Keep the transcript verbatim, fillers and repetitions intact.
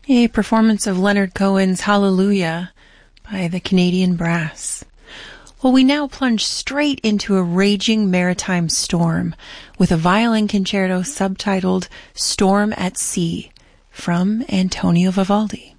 A performance of Leonard Cohen's Hallelujah by the Canadian Brass. Well, we now plunge straight into a raging maritime storm with a violin concerto subtitled Storm at Sea from Antonio Vivaldi.